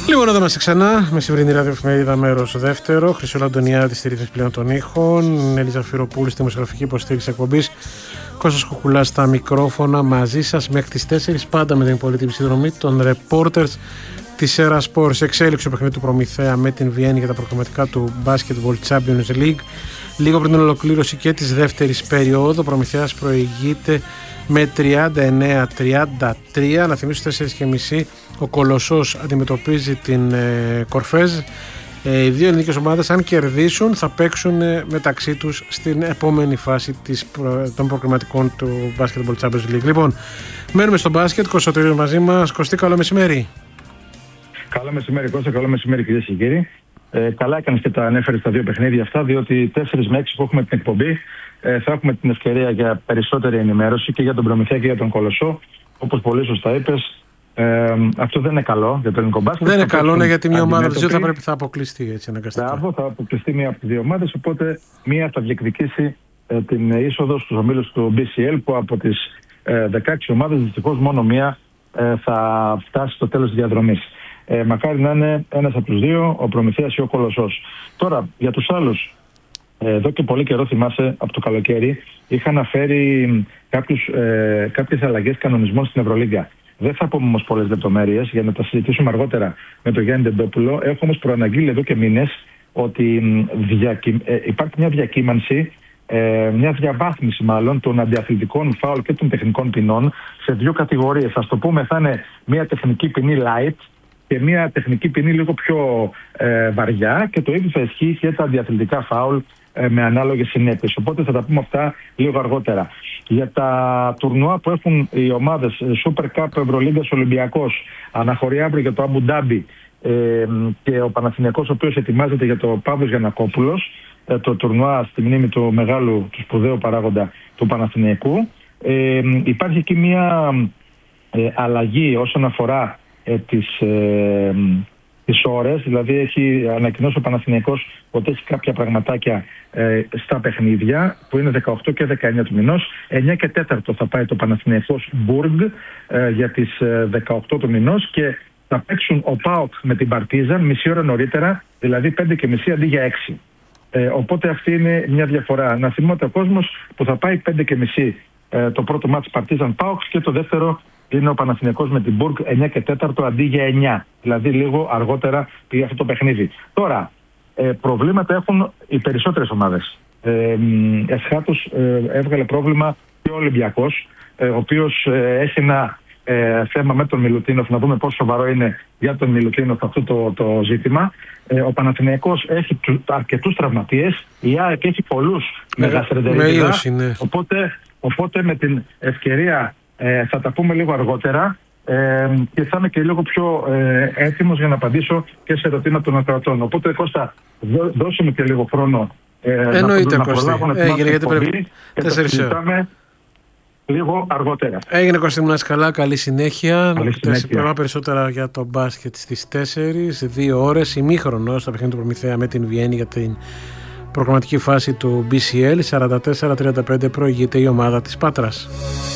Λοιπόν, εδώ είμαστε ξανά. Μεσημβρινή ραδιοεφημερίδα, μέρος δεύτερο. Χρυσόλα Αντωνιάδη στη ρύθμιση πλέον των ήχων. Ελίζα Φυροπούλου στη δημοσιογραφική υποστήριξη εκπομπής. Κώστας Κουκουλάς στα μικρόφωνα. Μαζί σας μέχρι τις 4 πάντα με την υπολείτευη συνδρομή των reporters της Era Sports. Εξέλιξη το παιχνίδι του Προμηθέα με την Βιέννη για τα προκριματικά του Basketball Champions League. Λίγο πριν την ολοκλήρωση και της δεύτερης περίοδου, ο Προμηθέας προηγείται με 39-33. Να θυμίσω 4.30 ο Κολοσσός αντιμετωπίζει την Κορφέζ. Οι δύο ελληνικές ομάδες, αν κερδίσουν, θα παίξουν μεταξύ τους στην επόμενη φάση των προκριματικών του Basketball Champions League. Λοιπόν, μένουμε στο μπάσκετ. Κωνσταντίνος μαζί μας. Κωστή, καλό μεσημέρι. Καλό μεσημέρι, Κώστα. Καλό μεσημέρι, κυρίες και κύριοι. Καλά έκανες και τα ανέφερες τα δύο παιχνίδια αυτά, διότι 4 με 6 που έχουμε την εκπομπή θα έχουμε την ευκαιρία για περισσότερη ενημέρωση και για τον Προμηθέα και για τον Κολοσσό. Όπως πολύ σωστά είπες, αυτό δεν είναι καλό για το ελληνικό μπάσκετ. Δεν είναι καλό, γιατί μια ομάδα της δύο θα αποκλειστεί έτσι αναγκαστικά. Μπράβο, θα αποκλειστεί μία από τις δύο ομάδες, οπότε μία θα διεκδικήσει την είσοδο στους ομίλους του BCL, που από τις 16 ομάδες δυστυχώς μόνο μία θα φτάσει στο τέλος της διαδρομής. Μακάρι να είναι ένας από τους δύο, ο Προμηθέας ή ο Κολοσσός. Τώρα, για τους άλλους, εδώ και πολύ καιρό, θυμάσαι, από το καλοκαίρι, είχα αναφέρει κάποιες αλλαγές κανονισμών στην Ευρωλίγκα. Δεν θα πούμε όμως πολλές λεπτομέρειες για να τα συζητήσουμε αργότερα με τον Γιάννη Ντεντόπουλο. Έχω όμως προαναγγείλει εδώ και μήνες ότι υπάρχει μια διακύμανση, μια διαβάθμιση μάλλον των αντιαθλητικών φάουλ και των τεχνικών ποινών σε δύο κατηγορίες. Ας το πούμε, θα είναι μια τεχνική ποινή light και μια τεχνική ποινή λίγο πιο βαριά, και το ίδιο θα ισχύει και τα αντιαθλητικά φάουλ με ανάλογες συνέπειες. Οπότε θα τα πούμε αυτά λίγο αργότερα. Για τα τουρνουά που έχουν οι ομάδες Super Cup, Ευρωλίγκας, Ολυμπιακός, αναχωρεί αύριο για το Αμπου Ντάμπι και ο Παναθηναϊκός, ο οποίος ετοιμάζεται για το Παύλος Γιαννακόπουλος, το τουρνουά στη μνήμη του μεγάλου, του σπουδαίου παράγοντα του Παναθηναϊκού. Υπάρχει εκεί μια αλλαγή όσον αφορά τις ώρες, δηλαδή έχει ανακοινώσει ο Παναθηναϊκός ότι έχει κάποια πραγματάκια στα παιχνίδια που είναι 18 και 19 του μηνός. 9 και 4 θα πάει το Παναθηναϊκός Μπουργκ για τις 18 του μηνός, και θα παίξουν ο ΠΑΟΚ με την Παρτίζαν μισή ώρα νωρίτερα, δηλαδή 5:30 αντί για 6. Οπότε αυτή είναι μια διαφορά. Να θυμάται ο κόσμος που θα πάει 5:30 το πρώτο μάτς Παρτίζαν ΠΑΟΚ, και το δεύτερο είναι ο Παναθηναϊκός με την Μπουργκ 9 και 4 αντί για 9. Δηλαδή λίγο αργότερα πήγε αυτό το παιχνίδι. Τώρα, προβλήματα έχουν οι περισσότερες ομάδες. Εσχάτως έβγαλε πρόβλημα και ο Ολυμπιακός, ο οποίος έχει ένα θέμα με τον Μιλουτίνοφ. Να δούμε πόσο σοβαρό είναι για τον Μιλουτίνοφ αυτό το ζήτημα. Ο Παναθηναϊκός έχει αρκετούς τραυματίες. Η ΑΕΚ έχει πολλούς μεγαστερεντερίδες. Οπότε με την ευκαιρία θα τα πούμε λίγο αργότερα και θα είμαι και λίγο πιο έτοιμος για να απαντήσω και σε ερωτήματα των ακροατών. Οπότε, Κώστα, δώσε μου και λίγο χρόνο εννοείται, να προλάβω να έγινε, γιατί πρέπει 4 ώρες. Λίγο αργότερα. Έγινε, Κώστα, να είσαι καλά, καλή συνέχεια. Να περισσότερα για το μπάσκετ στις 4, 2 ώρες, ημίχρονο στο παιχνίδι του Προμηθέα με την Βιέννη για την προγραμματική φάση του BCL. 44-35 προηγείται η ομάδα της Πάτρας.